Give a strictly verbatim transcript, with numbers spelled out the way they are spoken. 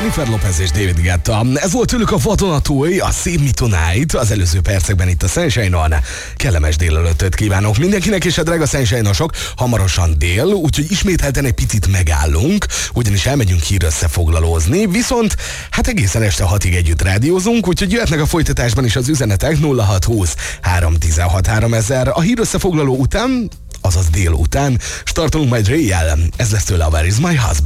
Jennifer Lopez és David Guetta. Ez volt tőlük a Vadonatúj, a Save Me Tonight, az előző percekben itt a Sunshine-on. Kellemes délelőttöt kívánok mindenkinek, és a drága Sunshine-osok, hamarosan dél, úgyhogy ismételten egy picit megállunk, ugyanis elmegyünk hírösszefoglalózni, viszont hát egészen este hatig együtt rádiózunk, úgyhogy jöhetnek a folytatásban is az üzenetek nulla hat húsz három tizenhat háromezer. A hírösszefoglaló után, azaz délután startolunk majd Ray-jel. Ez lesz tőle a Where is my husband?